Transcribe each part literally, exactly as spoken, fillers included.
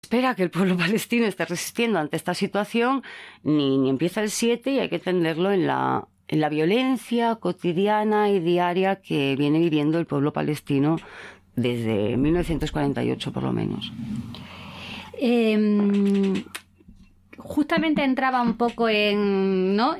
espera que el pueblo palestino esté resistiendo ante esta situación, ni, ni empieza el siete y hay que entenderlo en la, en la violencia cotidiana y diaria que viene viviendo el pueblo palestino desde mil novecientos cuarenta y ocho por lo menos. Eh, justamente entraba un poco en, ¿no?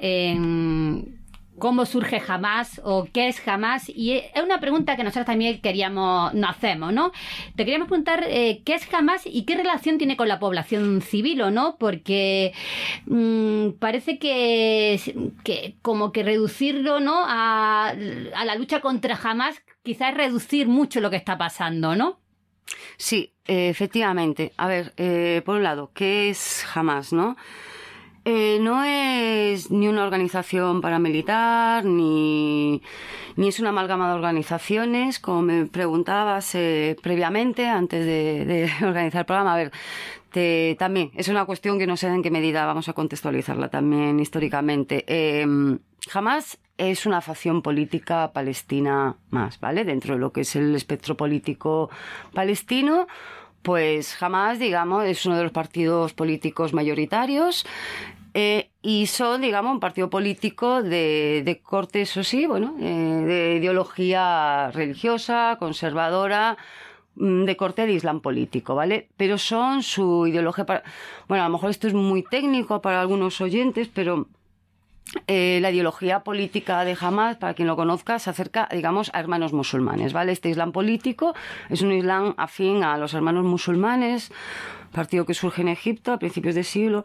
en cómo surge Hamás o qué es Hamás, y es una pregunta que nosotros también queríamos, nos hacemos, ¿no? Te queríamos preguntar eh, qué es Hamás y qué relación tiene con la población civil, ¿o no? Porque mmm, parece que, que como que reducirlo, ¿no? a, a la lucha contra Hamás quizás es reducir mucho lo que está pasando, ¿no? Sí, eh, efectivamente. A ver, eh, por un lado, ¿qué es Hamás, no? Eh, no es ni una organización paramilitar, ni, ni es una amalgama de organizaciones, como me preguntabas eh, previamente, antes de, de organizar el programa. A ver, te, también es una cuestión que no sé en qué medida vamos a contextualizarla también históricamente. Eh, Hamás es una facción política palestina más, ¿vale? Dentro de lo que es el espectro político palestino, pues Hamás, digamos, es uno de los partidos políticos mayoritarios eh, y son, digamos, un partido político de, de corte, eso sí, bueno, eh, de ideología religiosa, conservadora, de corte de islam político, ¿vale? Pero son su ideología... Para... Bueno, a lo mejor esto es muy técnico para algunos oyentes, pero... Eh, la ideología política de Hamás, para quien lo conozca, se acerca, digamos, a hermanos musulmanes, ¿vale? Este islam político es un islam afín a los hermanos musulmanes, partido que surge en Egipto a principios de siglo.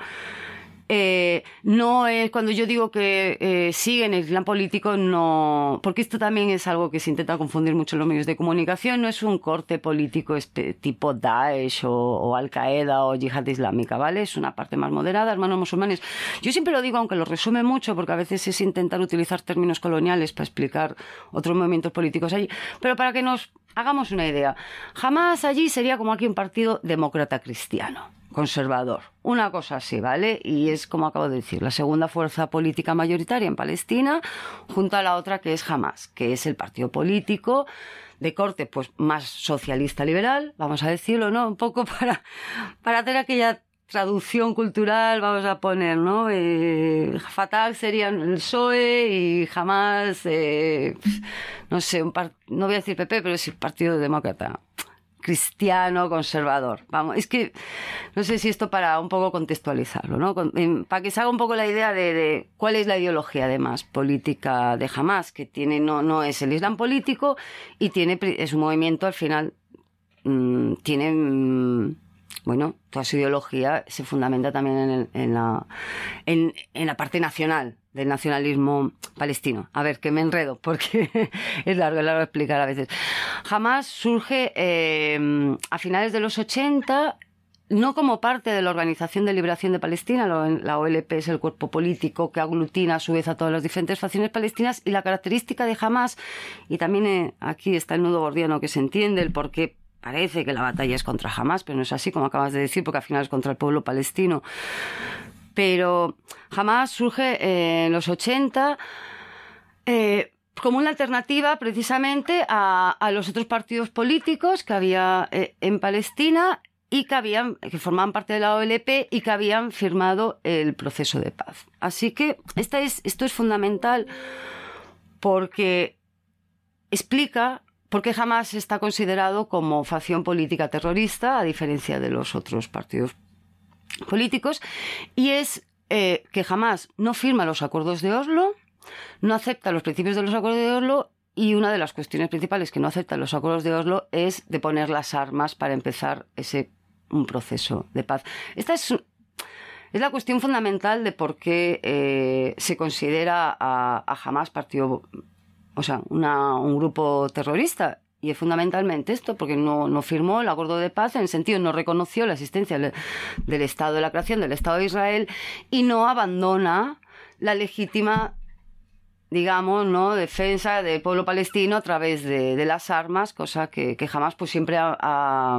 Eh, no es, cuando yo digo que eh, siguen el islam político, no, porque esto también es algo que se intenta confundir mucho en los medios de comunicación, no es un corte político este, tipo Daesh o, o Al-Qaeda o Yihad Islámica, ¿vale? Es una parte más moderada, hermanos musulmanes. Yo siempre lo digo, aunque lo resume mucho, porque a veces es intentar utilizar términos coloniales para explicar otros movimientos políticos allí, pero para que nos hagamos una idea. Hamás allí sería como aquí un partido demócrata cristiano, conservador, una cosa así, ¿vale? Y es, como acabo de decir, la segunda fuerza política mayoritaria en Palestina, junto a la otra que es Hamás, que es el partido político de corte pues más socialista liberal, vamos a decirlo, ¿no? Un poco para, para hacer aquella traducción cultural, vamos a poner, ¿no? Eh, Fatah sería el P S O E y Hamás, eh, no sé, un par, no voy a decir P P, pero es el Partido Demócrata cristiano, conservador. Vamos, es que no sé si esto para un poco contextualizarlo, ¿no? Con, eh, para que se haga un poco la idea de, de cuál es la ideología, además, política de Hamás, que tiene, no, no es el islam político y tiene, es un movimiento, al final, mmm, tiene... Mmm, bueno, toda su ideología se fundamenta también en, el, en, la, en, en la parte nacional del nacionalismo palestino. A ver, que me enredo, porque es largo, es largo explicar a veces. Hamás surge eh, a finales de los ochenta, no como parte de la Organización de Liberación de Palestina, la O L P es el cuerpo político que aglutina a su vez a todas las diferentes facciones palestinas, y la característica de Hamás, y también eh, aquí está el nudo gordiano que se entiende, el por qué parece que la batalla es contra Hamás, pero no es así, como acabas de decir, porque al final es contra el pueblo palestino. Pero Hamás surge eh, en los ochenta eh, como una alternativa precisamente a, a los otros partidos políticos que había eh, en Palestina y que, habían, que formaban parte de la O L P y que habían firmado el proceso de paz. Así que esta es, esto es fundamental porque explica por qué Hamás está considerado como facción política terrorista, a diferencia de los otros partidos políticos, y es eh, que Hamás no firma los acuerdos de Oslo, no acepta los principios de los acuerdos de Oslo, y una de las cuestiones principales que no acepta los acuerdos de Oslo es de poner las armas para empezar ese un proceso de paz. Esta es, es la cuestión fundamental de por qué eh, se considera a, a Hamás partido, o sea, una, un grupo terrorista. Y es fundamentalmente esto, porque no, no firmó el acuerdo de paz, en el sentido no reconoció la existencia del, del Estado de la creación, del Estado de Israel, y no abandona la legítima, digamos, no defensa del pueblo palestino a través de, de las armas, cosa que, que Hamás pues siempre ha, ha,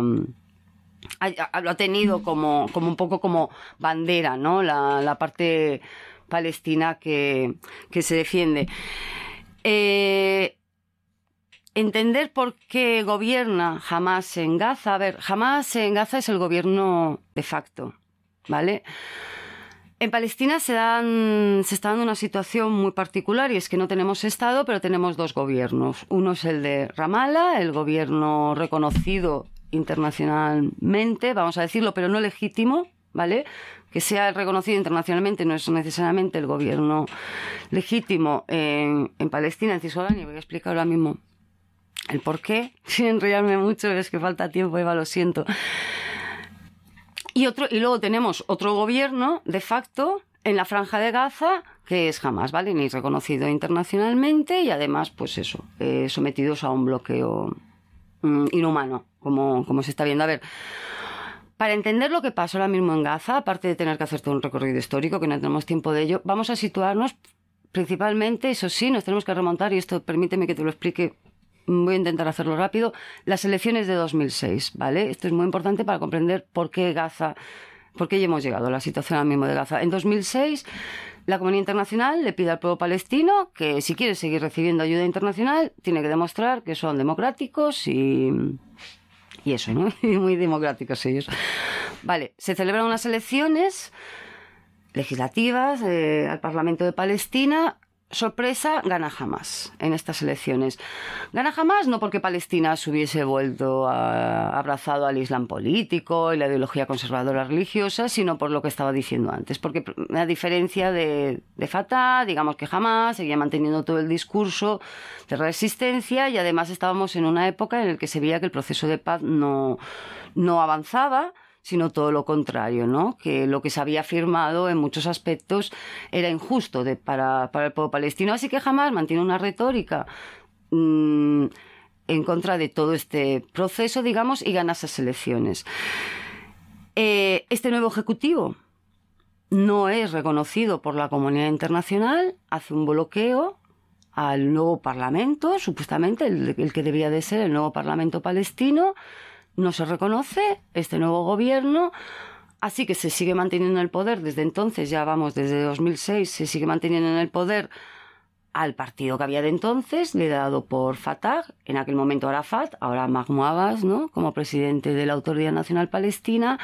ha, lo ha tenido como, como un poco como bandera, ¿no? La, la parte palestina que, que se defiende. Eh, entender por qué gobierna Hamás en Gaza. A ver, Hamás en Gaza es el gobierno de facto, ¿vale? En Palestina se, dan, se está dando una situación muy particular y es que no tenemos Estado, pero tenemos dos gobiernos. Uno es el de Ramallah, el gobierno reconocido internacionalmente, vamos a decirlo, pero no legítimo, ¿vale? Que sea reconocido internacionalmente no es necesariamente el gobierno legítimo en, en Palestina, en Cisjordania. Voy a explicar ahora mismo el por qué, sin enrollarme mucho, es que falta tiempo, Eva, lo siento. Y, otro, y luego tenemos otro gobierno, de facto, en la Franja de Gaza, que es Hamás, ¿vale? Ni reconocido internacionalmente y además, pues eso, eh, sometidos a un bloqueo mm, inhumano, como, como se está viendo. A ver, para entender lo que pasa ahora mismo en Gaza, aparte de tener que hacer todo un recorrido histórico, que no tenemos tiempo de ello, vamos a situarnos principalmente, eso sí, nos tenemos que remontar, y esto permíteme que te lo explique. Voy a intentar hacerlo rápido. Las elecciones de dos mil seis, ¿vale? Esto es muy importante para comprender por qué Gaza, por qué ya hemos llegado a la situación ahora mismo de Gaza. En dos mil seis, la comunidad internacional le pide al pueblo palestino que si quiere seguir recibiendo ayuda internacional, tiene que demostrar que son democráticos y, y eso, ¿no? Muy democráticos ellos. Vale, se celebran unas elecciones legislativas eh, al Parlamento de Palestina. Sorpresa, gana Hamás en estas elecciones. Gana Hamás no porque Palestina se hubiese vuelto a, abrazado al Islam político y la ideología conservadora religiosa, sino por lo que estaba diciendo antes. Porque a diferencia de, de Fatah, digamos que Hamás seguía manteniendo todo el discurso de resistencia y además estábamos en una época en la que se veía que el proceso de paz no, no avanzaba, sino todo lo contrario, ¿no? Que lo que se había firmado en muchos aspectos era injusto de, para, para el pueblo palestino. Así que Hamás mantiene una retórica mmm, en contra de todo este proceso, digamos, y gana esas elecciones. Eh, este nuevo ejecutivo no es reconocido por la comunidad internacional, hace un bloqueo al nuevo parlamento, supuestamente el, el que debía de ser el nuevo parlamento palestino. No se reconoce este nuevo gobierno, así que se sigue manteniendo en el poder desde entonces, ya vamos, desde dos mil seis, se sigue manteniendo en el poder al partido que había de entonces, liderado por Fatah, en aquel momento Arafat, ahora Mahmoud Abbas, ¿no?, como presidente de la Autoridad Nacional Palestina.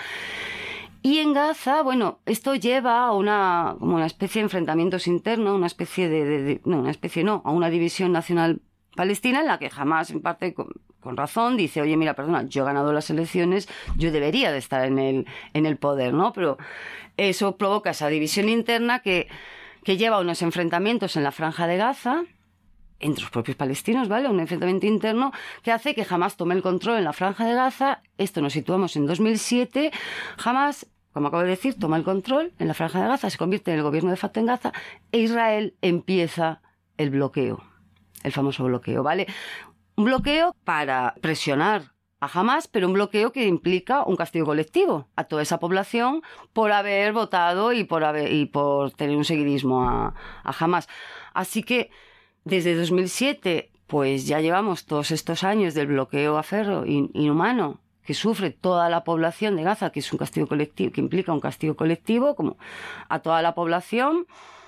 Y en Gaza, bueno, esto lleva a una, como una especie de enfrentamientos internos, una especie de, de, de no, una especie no, a una división nacional palestina en la que Hamás, en parte con, con razón, dice, oye, mira, perdona, yo he ganado las elecciones, yo debería de estar en el, en el poder, ¿no? Pero eso provoca esa división interna que, que lleva a unos enfrentamientos en la Franja de Gaza, entre los propios palestinos, ¿vale? Un enfrentamiento interno que hace que Hamás tome el control en la Franja de Gaza. Esto nos situamos en dos mil siete. Hamás, como acabo de decir, toma el control en la Franja de Gaza, se convierte en el gobierno de Fatah en Gaza e Israel empieza el bloqueo. El famoso bloqueo, ¿vale? Un bloqueo para presionar a Hamás, pero un bloqueo que implica un castigo colectivo a toda esa población por haber votado y por, haber, y por tener un seguidismo a, a Hamás. Así que desde dos mil siete, pues ya llevamos todos estos años del bloqueo a ferro inhumano que sufre toda la población de Gaza, que es un castigo colectivo, que implica un castigo colectivo como a toda la población,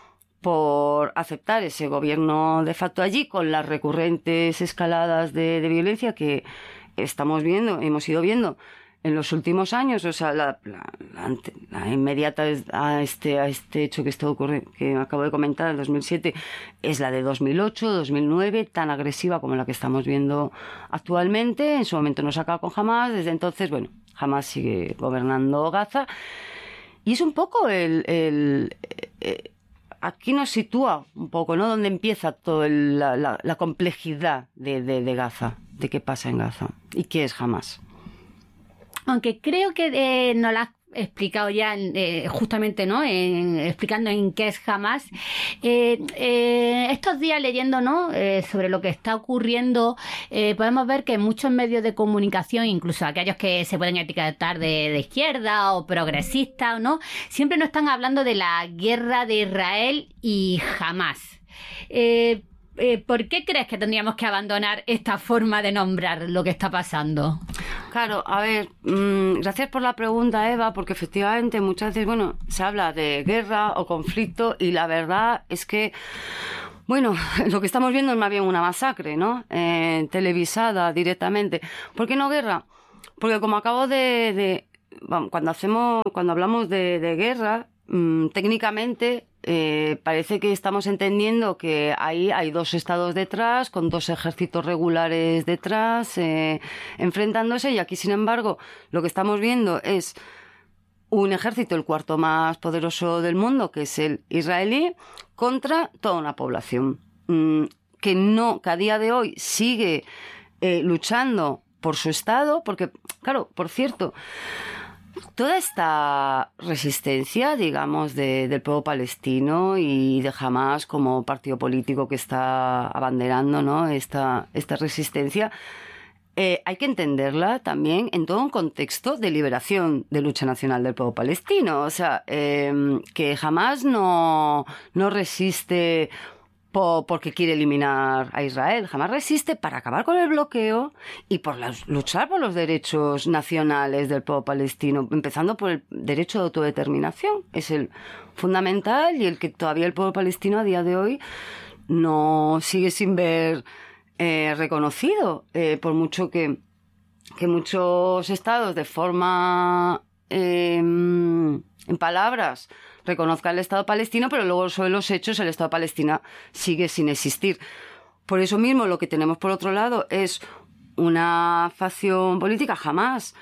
por aceptar ese gobierno de facto allí, con las recurrentes escaladas de, de violencia que estamos viendo, hemos ido viendo en los últimos años. O sea, la, la, la, la inmediata a este, a este hecho que, está ocurriendo, que acabo de comentar, en dos mil siete, es la de dos mil ocho, dos mil nueve, tan agresiva como la que estamos viendo actualmente. En su momento nos acaba con Hamás, desde entonces, bueno, Hamás sigue gobernando Gaza. Y es un poco el... el, el aquí nos sitúa un poco, ¿no?, donde empieza toda la, la, la complejidad de, de, de Gaza, de qué pasa en Gaza y qué es Hamás. Aunque creo que eh, nos la has explicado ya eh, justamente, ¿no?, en, explicando en qué es Hamás. Eh, eh, estos días leyendo, ¿no?, eh, sobre lo que está ocurriendo, eh, podemos ver que muchos medios de comunicación, incluso aquellos que se pueden etiquetar de, de izquierda o progresistas, ¿no?, siempre nos están hablando de la guerra de Israel y Hamás. Eh, eh, ¿Por qué crees que tendríamos que abandonar esta forma de nombrar lo que está pasando? Claro, a ver, mmm, gracias por la pregunta, Eva, porque efectivamente muchas veces, bueno, se habla de guerra o conflicto y la verdad es que Bueno, lo que estamos viendo es más bien una masacre, ¿no? Eh, televisada directamente. ¿Por qué no guerra? Porque como acabo de... de bueno, cuando hacemos, cuando hablamos de, de guerra, mmm, técnicamente eh, parece que estamos entendiendo que ahí hay dos estados detrás, con dos ejércitos regulares detrás, eh, enfrentándose, y aquí, sin embargo, lo que estamos viendo es un ejército, el cuarto más poderoso del mundo, que es el israelí, contra toda una población mmm, que no, que a día de hoy sigue eh, luchando por su estado, porque, claro, por cierto, toda esta resistencia, digamos, de, del pueblo palestino y de Hamás como partido político que está abanderando, ¿no?, esta, esta resistencia, Eh, hay que entenderla también en todo un contexto de liberación, de lucha nacional del pueblo palestino. O sea, eh, que Hamás no, no resiste po, porque quiere eliminar a Israel. Hamás resiste para acabar con el bloqueo y por la, luchar por los derechos nacionales del pueblo palestino, empezando por el derecho de autodeterminación. Es el fundamental y el que todavía el pueblo palestino a día de hoy no sigue sin ver Eh, reconocido, eh, por mucho que, que muchos estados de forma, eh, en palabras, reconozcan el Estado palestino, pero luego sobre los hechos el Estado palestino sigue sin existir. Por eso mismo lo que tenemos por otro lado es una facción política, Hamás,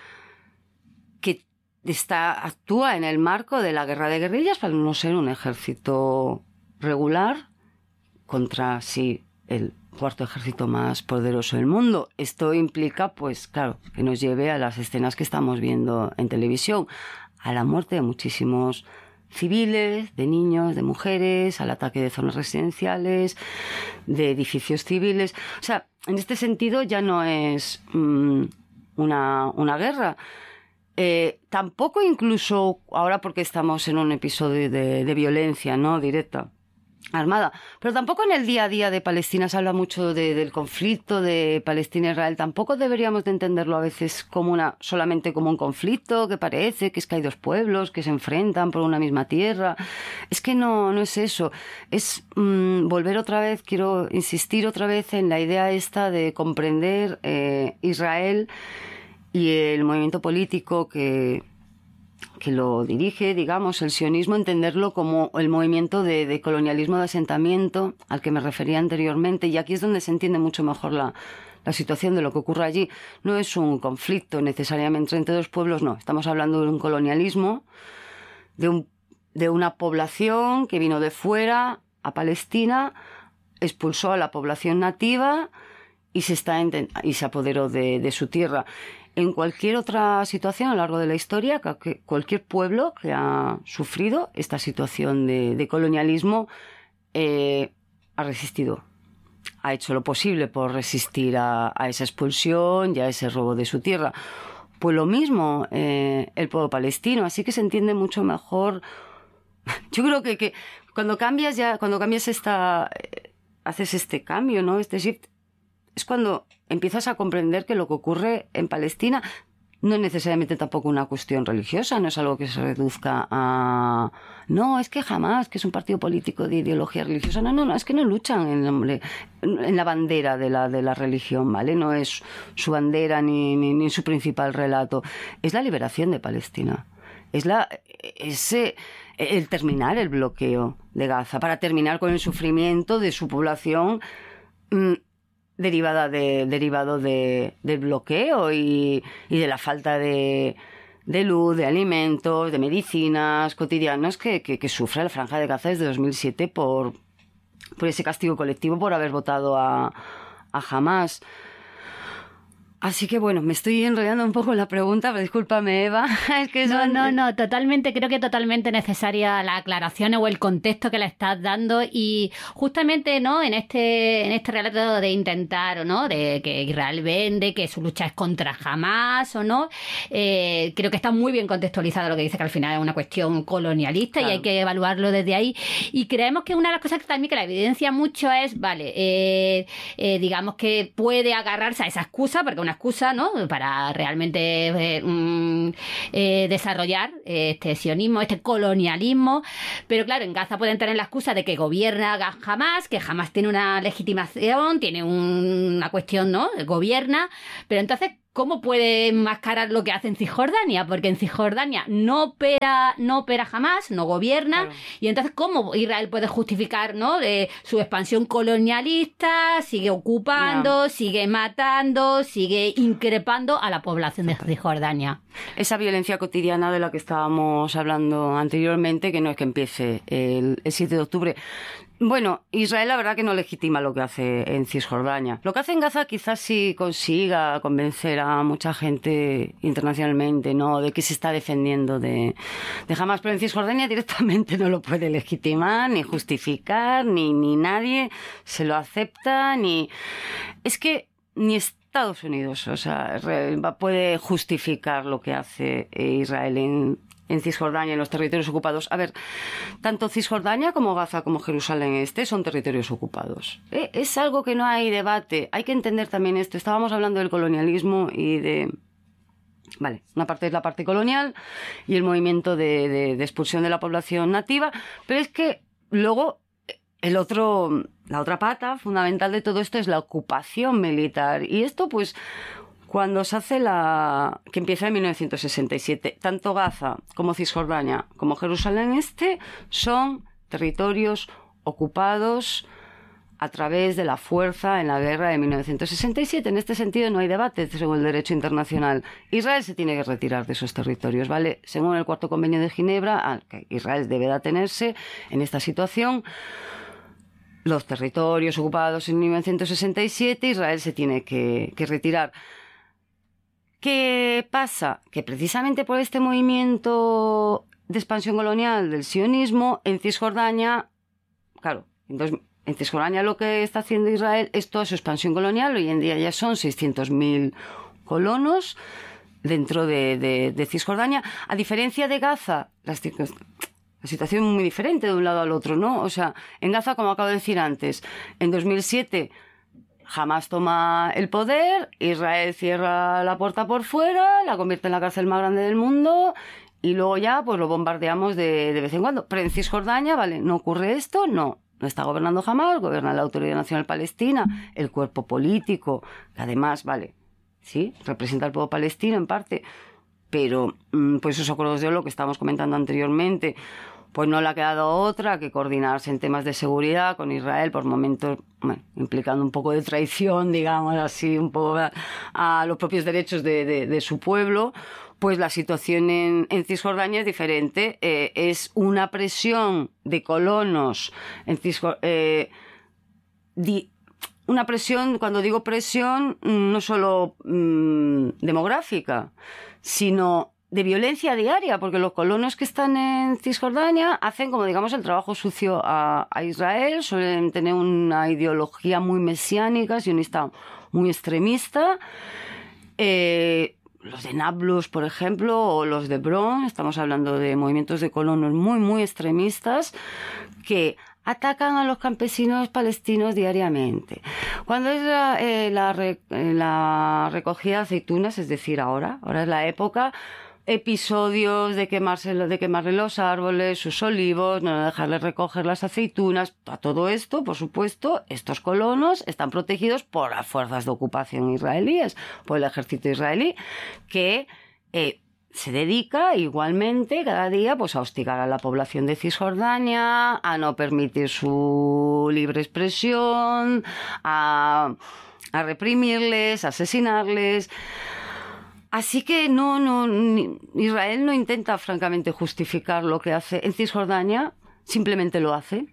que está, actúa en el marco de la guerra de guerrillas para no ser un ejército regular contra, sí, el cuarto ejército más poderoso del mundo. Esto implica, pues claro, que nos lleve a las escenas que estamos viendo en televisión, a la muerte de muchísimos civiles, de niños, de mujeres, al ataque de zonas residenciales, de edificios civiles. O sea, en este sentido ya no es mmm, una, una guerra. Eh, tampoco incluso ahora porque estamos en un episodio de, de violencia, ¿no?, directa, armada, pero tampoco en el día a día de Palestina se habla mucho de, del conflicto de Palestina-Israel. Tampoco deberíamos de entenderlo a veces como una, solamente como un conflicto que parece que es que hay dos pueblos que se enfrentan por una misma tierra. Es que no, no es eso. Es mmm, volver otra vez, quiero insistir otra vez en la idea esta de comprender eh, Israel y el movimiento político que que lo dirige, digamos, el sionismo, entenderlo como el movimiento de, de colonialismo de asentamiento al que me refería anteriormente, y aquí es donde se entiende mucho mejor la, la situación de lo que ocurre allí. No es un conflicto necesariamente entre dos pueblos, no, estamos hablando de un colonialismo, de, un, de una población que vino de fuera a Palestina, expulsó a la población nativa y se, está, y se apoderó de, de su tierra. En cualquier otra situación a lo largo de la historia, cualquier pueblo que ha sufrido esta situación de, de colonialismo eh, ha resistido, ha hecho lo posible por resistir a, a esa expulsión y a ese robo de su tierra. Pues lo mismo eh, el pueblo palestino, así que se entiende mucho mejor. Yo creo que, que cuando cambias ya, cuando cambias esta, eh, haces este cambio, ¿no?, este shift, es cuando empiezas a comprender que lo que ocurre en Palestina no es necesariamente tampoco una cuestión religiosa, no es algo que se reduzca a... No, es que jamás, que es un partido político de ideología religiosa. No, no, no, es que no luchan en, nombre, en la bandera de la, de la religión, ¿vale? No es su bandera ni, ni, ni su principal relato. Es la liberación de Palestina. Es la... ese el terminar el bloqueo de Gaza, para terminar con el sufrimiento de su población mmm, derivada de, derivado de, del bloqueo y, y de la falta de, de luz, de alimentos, de medicinas cotidianas que, que, que sufre la Franja de Gaza desde dos mil siete por, por ese castigo colectivo por haber votado a, a Hamás. Así que bueno, me estoy enrollando un poco en la pregunta, pero discúlpame, Eva. Es que no, son... no, no, totalmente, creo que totalmente necesaria la aclaración o el contexto que le estás dando, y justamente, ¿no?, en este, en este relato de intentar, ¿no?, de que Israel vende, que su lucha es contra Hamás o no, eh, creo que está muy bien contextualizado lo que dice, que al final es una cuestión colonialista, claro, y hay que evaluarlo desde ahí. Y creemos que una de las cosas que también que la evidencia mucho es, vale, eh, eh, digamos que puede agarrarse a esa excusa, porque una excusa, ¿no? Para realmente eh, mm, eh, desarrollar este sionismo, este colonialismo. Pero claro, en Gaza pueden tener la excusa de que gobierna Hamas, que Hamas tiene una legitimación, tiene un, una cuestión, ¿no? Gobierna, pero entonces, ¿cómo puede enmascarar lo que hace en Cisjordania? Porque en Cisjordania no opera, no opera Hamas, no gobierna, claro. Y entonces, ¿cómo Israel puede justificar, ¿no? Eh, su expansión colonialista, sigue ocupando, no. sigue matando, sigue increpando a la población de Cisjordania? Esa violencia cotidiana de la que estábamos hablando anteriormente, que no es que empiece el, el siete de octubre. Bueno, Israel la verdad que no legitima lo que hace en Cisjordania. Lo que hace en Gaza quizás sí consiga convencer a mucha gente internacionalmente, ¿no?, de que se está defendiendo de, de Hamas, pero en Cisjordania directamente no lo puede legitimar, ni justificar, ni, ni nadie se lo acepta, ni... Es que ni Estados Unidos, o sea, puede justificar lo que hace Israel en... en Cisjordania, en los territorios ocupados. A ver, tanto Cisjordania como Gaza como Jerusalén Este son territorios ocupados. ¿Eh? Es algo que no hay debate. Hay que entender también esto. Estábamos hablando del colonialismo y de... Vale, una parte es la parte colonial y el movimiento de, de, de expulsión de la población nativa, pero es que luego el otro, la otra pata fundamental de todo esto es la ocupación militar. Y esto, pues... Cuando se hace la... que empieza en mil novecientos sesenta y siete, tanto Gaza como Cisjordania como Jerusalén Este son territorios ocupados a través de la fuerza en la guerra de mil novecientos sesenta y siete. En este sentido no hay debate según el derecho internacional. Israel se tiene que retirar de esos territorios, ¿vale? Según el cuarto convenio de Ginebra, al que Israel debe de atenerse en esta situación, los territorios ocupados en mil novecientos sesenta y siete, Israel se tiene que, que retirar. ¿Qué pasa? Que precisamente por este movimiento de expansión colonial del sionismo, en Cisjordania, claro, entonces, en Cisjordania lo que está haciendo Israel es toda su expansión colonial. Hoy en día ya son seiscientos mil colonos dentro de, de, de Cisjordania. A diferencia de Gaza, las, la situación es muy diferente de un lado al otro, ¿no? O sea, en Gaza, como acabo de decir antes, en dos mil siete... Hamas toma el poder, Israel cierra la puerta por fuera, la convierte en la cárcel más grande del mundo y luego ya pues lo bombardeamos de, de vez en cuando. Pero en Cisjordania, ¿vale? ¿No ocurre esto? No. No está gobernando Hamas, gobierna la Autoridad Nacional Palestina, el cuerpo político, que además, ¿vale? Sí, representa al pueblo palestino en parte, pero pues esos acuerdos de lo que estábamos comentando anteriormente, pues no le ha quedado otra que coordinarse en temas de seguridad con Israel por momentos, bueno, implicando un poco de traición, digamos así, un poco a, a los propios derechos de, de, de su pueblo. Pues la situación en, en Cisjordania es diferente. Eh, es una presión de colonos en Cisjordania. Eh, di, una presión, cuando digo presión, no solo mmm, demográfica, sino de violencia diaria, porque los colonos que están en Cisjordania hacen, como digamos, el trabajo sucio a, a Israel, suelen tener una ideología muy mesiánica, sionista muy extremista. Eh, los de Nablus, por ejemplo, o los de Hebron, estamos hablando de movimientos de colonos muy, muy extremistas que atacan a los campesinos palestinos diariamente. Cuando es la, eh, la, re, la recogida de aceitunas, es decir, ahora, ahora es la época, episodios de quemarse, de quemarle los árboles, sus olivos, no dejarles recoger las aceitunas. A todo esto, por supuesto, estos colonos están protegidos por las fuerzas de ocupación israelíes, por el ejército israelí, que eh, se dedica igualmente cada día pues a hostigar a la población de Cisjordania, a no permitir su libre expresión, a, a reprimirles, a asesinarles. Así que no, no, Israel no intenta francamente justificar lo que hace en Cisjordania, simplemente lo hace.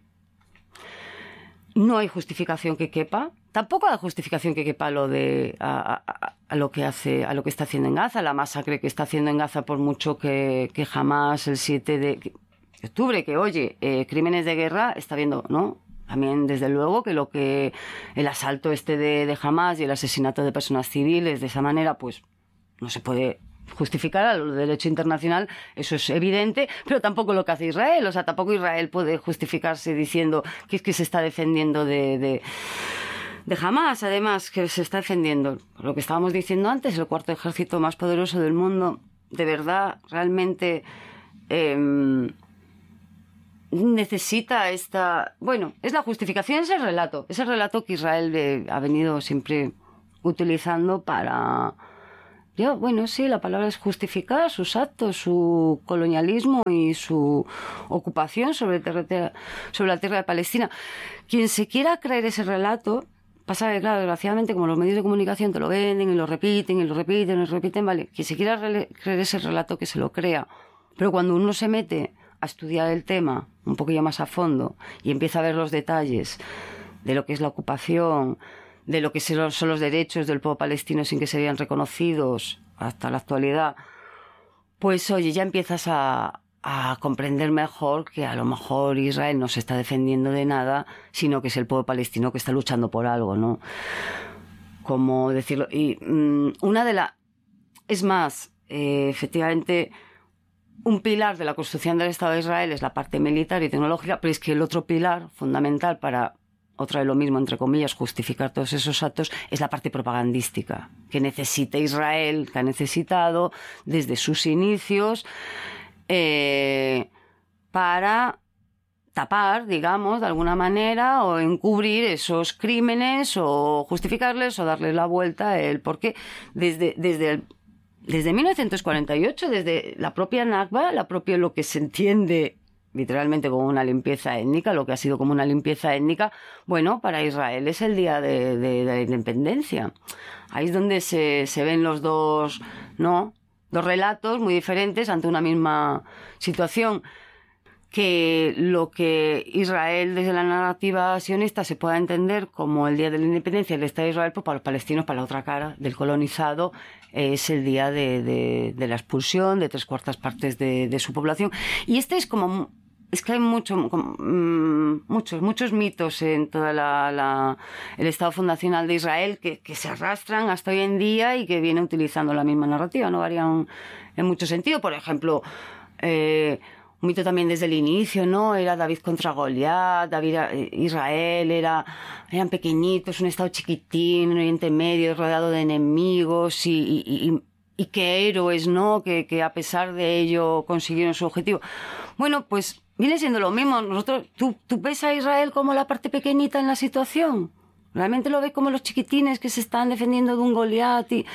No hay justificación que quepa, tampoco hay justificación que quepa lo de a, a, a lo que hace, a lo que está haciendo en Gaza, la masacre que está haciendo en Gaza, por mucho que, que jamás el siete de octubre, que oye, eh, crímenes de guerra está viendo, ¿no? También, desde luego, que lo que el asalto este de, de Hamas y el asesinato de personas civiles de esa manera, pues no se puede justificar a lo del derecho internacional, eso es evidente, pero tampoco lo que hace Israel. O sea, tampoco Israel puede justificarse diciendo que es que se está defendiendo de, de, de Hamás, además, que se está defendiendo. Lo que estábamos diciendo antes, el cuarto ejército más poderoso del mundo, de verdad, realmente eh, necesita esta... Bueno, es la justificación, es el relato. Es el relato que Israel eh, ha venido siempre utilizando para... Yo, bueno, sí, la palabra es justificar sus actos, su colonialismo y su ocupación sobre, terre- sobre la tierra de Palestina. Quien se quiera creer ese relato, pasa que, claro, desgraciadamente, como los medios de comunicación te lo venden y lo repiten y lo repiten y lo repiten, vale, quien se quiera re- creer ese relato, que se lo crea. Pero cuando uno se mete a estudiar el tema un poquillo más a fondo y empieza a ver los detalles de lo que es la ocupación, de lo que son los derechos del pueblo palestino sin que se vean reconocidos hasta la actualidad, pues oye, ya empiezas a, a comprender mejor que a lo mejor Israel no se está defendiendo de nada, sino que es el pueblo palestino que está luchando por algo, ¿no? Como decirlo. Y mmm, una de las... Es más, eh, efectivamente, un pilar de la construcción del Estado de Israel es la parte militar y tecnológica, pero es que el otro pilar fundamental para... otra de lo mismo, entre comillas, justificar todos esos actos, es la parte propagandística, que necesita Israel, que ha necesitado desde sus inicios, eh, para tapar, digamos, de alguna manera, o encubrir esos crímenes, o justificarles, o darles la vuelta, el porqué. Desde, desde, el, desde mil novecientos cuarenta y ocho, desde la propia Nakba, la propia, lo que se entiende literalmente como una limpieza étnica, lo que ha sido como una limpieza étnica, bueno, para Israel es el día de, de, de la independencia. Ahí es donde se, se ven los dos, ¿no? Dos relatos muy diferentes ante una misma situación. Que lo que Israel desde la narrativa sionista se pueda entender como el día de la independencia del Estado de Israel, pues para los palestinos, para la otra cara del colonizado, es el día de, de, de la expulsión de tres cuartas partes de, de su población. Y este es como... Es que hay mucho, como, mmm, muchos, muchos mitos en todo la, la, el Estado fundacional de Israel que, que se arrastran hasta hoy en día y que viene utilizando la misma narrativa, no varían en mucho sentido. Por ejemplo, eh, un mito también desde el inicio, ¿no? Era David contra Goliat, David, Israel era, eran pequeñitos, un Estado chiquitín, en Oriente Medio, rodeado de enemigos y, y, y, y qué héroes, ¿no? Que, que a pesar de ello consiguieron su objetivo. Bueno, pues viene siendo lo mismo. Nosotros, ¿tú, tú ves a Israel como la parte pequeñita en la situación? ¿Realmente lo ves como los chiquitines que se están defendiendo de un Goliat? Y...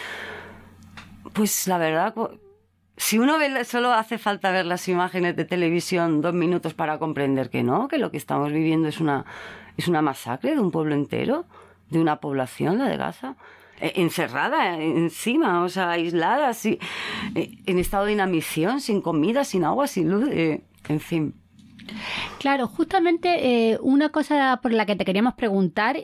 Pues la verdad... Si uno ve, solo hace falta ver las imágenes de televisión dos minutos para comprender que no, que lo que estamos viviendo es una, es una masacre de un pueblo entero, de una población, la de Gaza, eh, encerrada encima, o sea, aislada, sí, eh, en estado de inanición, sin comida, sin agua, sin luz, eh, en fin. Claro, justamente eh, una cosa por la que te queríamos preguntar, eh,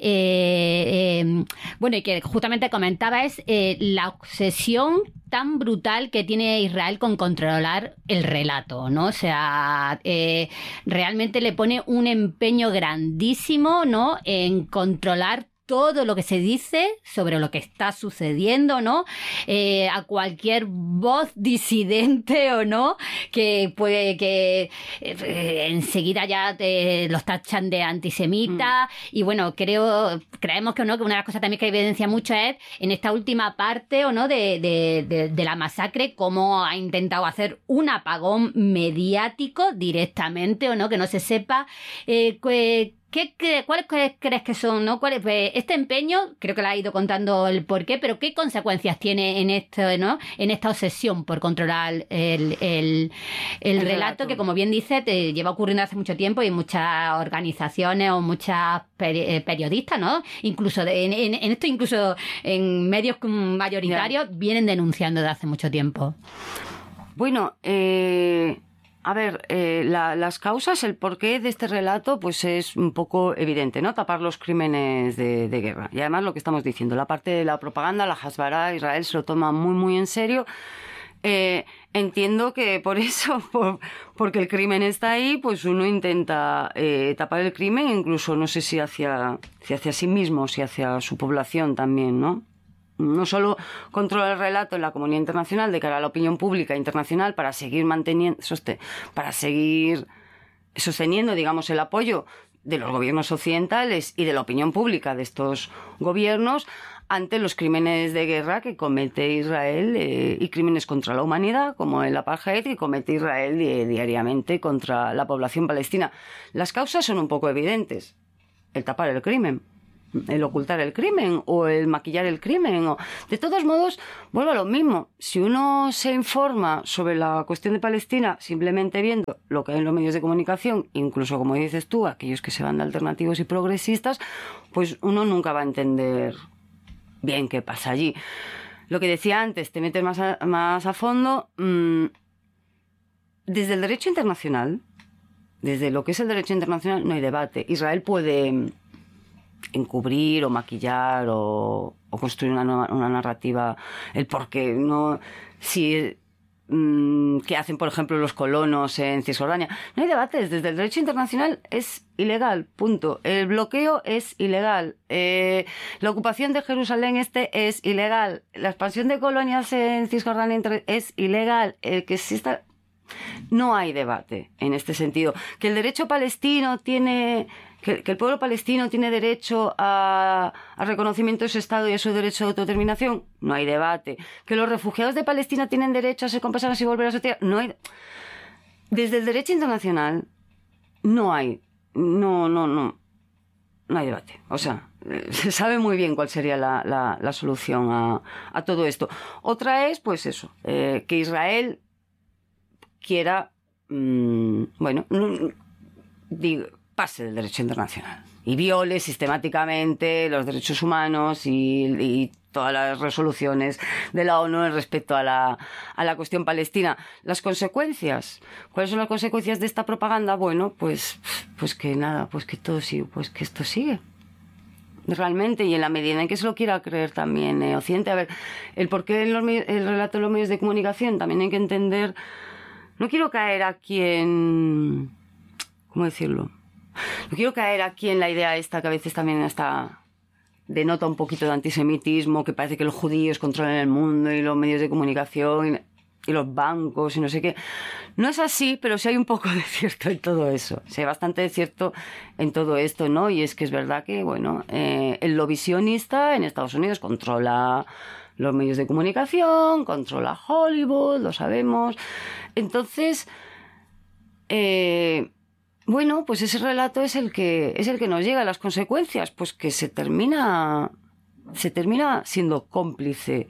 eh, bueno, y que justamente comentaba es eh, la obsesión tan brutal que tiene Israel con controlar el relato, ¿no? O sea, eh, realmente le pone un empeño grandísimo, ¿no? En controlar todo lo que se dice sobre lo que está sucediendo, ¿no? Eh, a cualquier voz disidente o no, que puede que eh, enseguida ya te los tachan de antisemita. Mm. Y bueno, creo, creemos que no, que una de las cosas también que evidencia mucho es en esta última parte o no de, de, de, de la masacre, cómo ha intentado hacer un apagón mediático directamente o no, que no se sepa eh, que, ¿Qué, qué, ¿Cuáles crees que son, no? ¿Cuál es, pues, este empeño, creo que le ha ido contando el porqué, pero qué consecuencias tiene en esto, ¿no? En esta obsesión por controlar el, el, el, el relato, relato, que como bien dice, te lleva ocurriendo hace mucho tiempo y muchas organizaciones o muchas peri- periodistas, ¿no? Incluso de, en, en, en esto, incluso en medios mayoritarios, yeah. vienen denunciando desde hace mucho tiempo. Bueno, eh... A ver, eh, la, las causas, el porqué de este relato, pues es un poco evidente, ¿no? Tapar los crímenes de, de guerra. Y además lo que estamos diciendo, la parte de la propaganda, la Hasbara, Israel se lo toma muy, muy en serio. Eh, entiendo que por eso, por, porque el crimen está ahí, pues uno intenta eh, tapar el crimen, incluso no sé si hacia, si hacia sí mismo, si hacia su población también, ¿no? No solo controla el relato en la comunidad internacional de cara a la opinión pública internacional para seguir manteniendo, para seguir sosteniendo, digamos, el apoyo de los gobiernos occidentales y de la opinión pública de estos gobiernos ante los crímenes de guerra que comete Israel eh, y crímenes contra la humanidad, como el apartheid, que comete Israel eh, diariamente contra la población palestina. Las causas son un poco evidentes. El tapar el crimen, el ocultar el crimen o el maquillar el crimen. O... De todos modos, vuelvo a lo mismo. Si uno se informa sobre la cuestión de Palestina simplemente viendo lo que hay en los medios de comunicación, incluso, como dices tú, aquellos que se van de alternativos y progresistas, pues uno nunca va a entender bien qué pasa allí. Lo que decía antes, te metes más a, más a fondo. Mmm, desde el derecho internacional, desde lo que es el derecho internacional, no hay debate. Israel puede encubrir o maquillar o, o construir una, una narrativa, el por qué no, si mmm, qué hacen, por ejemplo, los colonos en Cisjordania. No hay debates. Desde el derecho internacional es ilegal, punto. El bloqueo es ilegal. Eh, la ocupación de Jerusalén Este es ilegal. La expansión de colonias en Cisjordania es ilegal. El que exista... No hay debate en este sentido. Que el derecho palestino tiene... Que, que el pueblo palestino tiene derecho a, a reconocimiento de su Estado y a su derecho de autodeterminación, no hay debate. Que los refugiados de Palestina tienen derecho a ser compensados y volver a su tierra, no hay. Desde el derecho internacional no hay, no, no, no, no hay debate. O sea, se sabe muy bien cuál sería la, la, la solución a, a todo esto. Otra es, pues eso, eh, que Israel quiera, mmm, bueno, digo, pase del derecho internacional y viole sistemáticamente los derechos humanos y, y todas las resoluciones de la ONU respecto a la, a la cuestión palestina. Las consecuencias, ¿cuáles son las consecuencias de esta propaganda? Bueno, pues, pues que nada, pues que todo sigue, pues que esto sigue. Realmente, y en la medida en que se lo quiera creer también eh, Occidente. A ver, el por qué en los, el relato de los medios de comunicación también hay que entender. No quiero caer aquí en, ¿cómo decirlo? No quiero caer aquí en la idea esta que a veces también está denota un poquito de antisemitismo, que parece que los judíos controlan el mundo y los medios de comunicación y, y los bancos y no sé qué. No es así, pero sí hay un poco de cierto en todo eso. Sí hay bastante de cierto en todo esto, ¿no? Y es que es verdad que, bueno, eh, el lobby sionista en Estados Unidos controla los medios de comunicación, controla Hollywood, lo sabemos. Entonces, eh... bueno, pues ese relato es el que es el que nos llega a las consecuencias, pues que se termina se termina siendo cómplice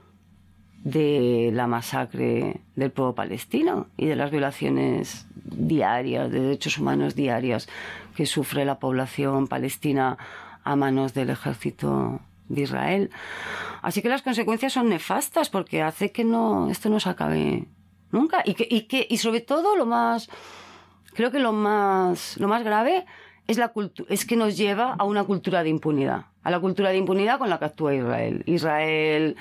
de la masacre del pueblo palestino y de las violaciones diarias de derechos humanos diarias que sufre la población palestina a manos del ejército de Israel. Así que las consecuencias son nefastas porque hace que no esto no se acabe nunca y que y que y sobre todo lo más Creo que lo más, lo más grave es, la cultu- es que nos lleva a una cultura de impunidad, a la cultura de impunidad con la que actúa Israel. Israel,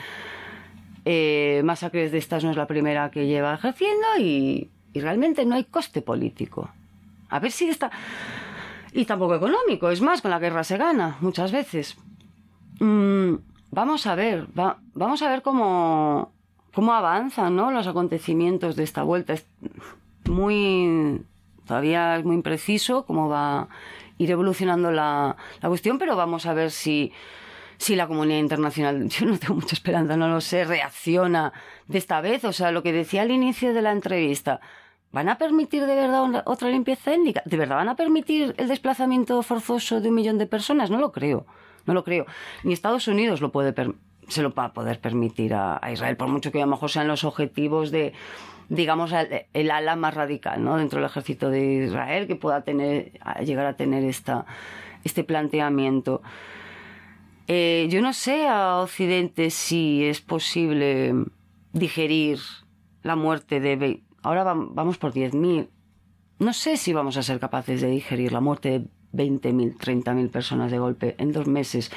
eh, masacres de estas no es la primera que lleva ejerciendo y, y realmente no hay coste político. A ver si está... Y tampoco económico, es más, con la guerra se gana muchas veces. Mm, vamos a ver, va, vamos a ver cómo, cómo avanzan, ¿no?, los acontecimientos de esta vuelta. Es muy... Todavía es muy impreciso cómo va a ir evolucionando la, la cuestión, pero vamos a ver si, si la comunidad internacional, yo no tengo mucha esperanza, no lo sé, reacciona de esta vez. O sea, lo que decía al inicio de la entrevista, ¿van a permitir de verdad una, otra limpieza étnica? ¿De verdad van a permitir el desplazamiento forzoso de un millón de personas? No lo creo, no lo creo. Ni Estados Unidos lo puede per, se lo va a poder permitir a, a Israel, por mucho que a lo mejor sean los objetivos de... digamos, el, el ala más radical, ¿no?, dentro del ejército de Israel, que pueda tener, llegar a tener esta, este planteamiento. Eh, yo no sé a Occidente si es posible digerir la muerte de... Ahora vamos por diez mil. No sé si vamos a ser capaces de digerir la muerte de veinte mil, treinta mil personas de golpe en dos meses.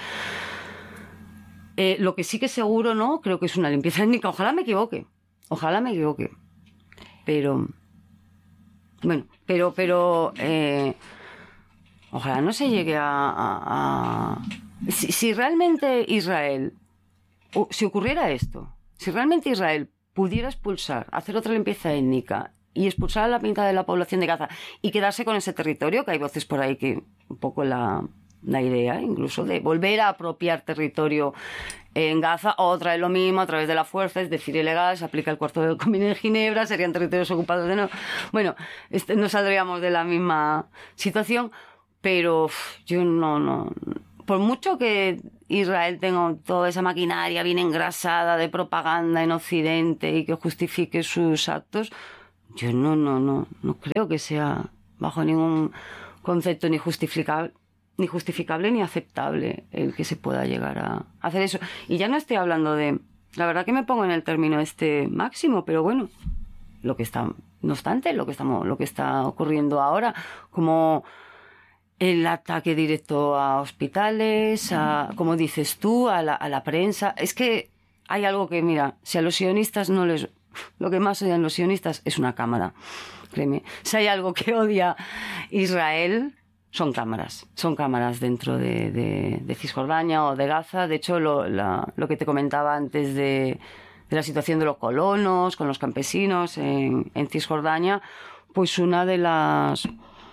Eh, lo que sí que seguro, ¿no?, creo que es una limpieza étnica. Ojalá me equivoque. Ojalá me equivoque. Pero, bueno, pero, pero, eh, ojalá no se llegue a... a, a si, si realmente Israel, o, si ocurriera esto, si realmente Israel pudiera expulsar, hacer otra limpieza étnica y expulsar a la mitad de la población de Gaza y quedarse con ese territorio, que hay voces por ahí que un poco la, la idea incluso de volver a apropiar territorio en Gaza, otra vez lo mismo a través de la fuerza, es decir, ilegal, se aplica el cuarto del Convenio de Ginebra, serían territorios ocupados de nuevo. Bueno, este, no saldríamos de la misma situación, pero uf, yo no, no, por mucho que Israel tenga toda esa maquinaria bien engrasada de propaganda en Occidente y que justifique sus actos, yo no, no, no, no creo que sea bajo ningún concepto ni justificable, ni justificable ni aceptable el que se pueda llegar a hacer eso. Y ya no estoy hablando de, la verdad que me pongo en el término este máximo, pero bueno, lo que está, no obstante, lo que estamos, lo que está ocurriendo ahora, como el ataque directo a hospitales, a, como dices tú, a la, a la prensa. Es que hay algo que, mira, si a los sionistas no les... Lo que más odian los sionistas es una cámara, créeme. Si hay algo que odia Israel, son cámaras. Son cámaras dentro de, de, de Cisjordania o de Gaza. De hecho, lo, la, lo que te comentaba antes de, de la situación de los colonos, con los campesinos en, en Cisjordania, pues una de las...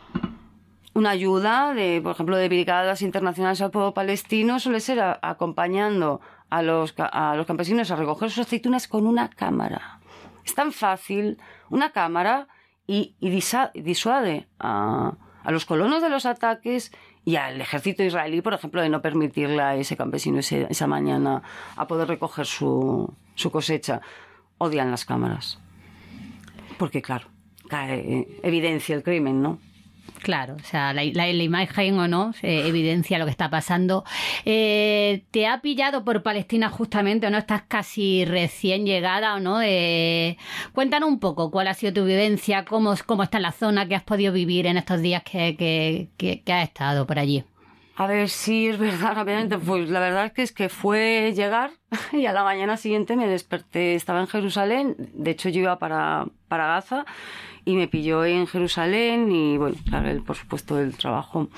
Una ayuda, de, por ejemplo, de brigadas internacionales al pueblo palestino suele ser a, acompañando a los, a los campesinos a recoger sus aceitunas con una cámara. Es tan fácil, una cámara, y, y disa, disuade a, a los colonos de los ataques y al ejército israelí, por ejemplo, de no permitirle a ese campesino ese, esa mañana a poder recoger su, su cosecha. Odian las cámaras. Porque, claro, cae, evidencia el crimen, ¿no? Claro, o sea, la, la, la imagen o no eh, evidencia lo que está pasando. Eh, ¿Te ha pillado por Palestina justamente o no? Estás casi recién llegada o no. Eh, cuéntanos un poco cuál ha sido tu vivencia, cómo, cómo está en la zona, qué has podido vivir en estos días que, que, que, que has estado por allí. A ver, sí, es verdad, rápidamente. Pues la verdad es que, es que fue llegar y a la mañana siguiente me desperté. Estaba en Jerusalén, de hecho yo iba para, para Gaza. Y me pilló en Jerusalén y, bueno, claro, el, por supuesto, el trabajo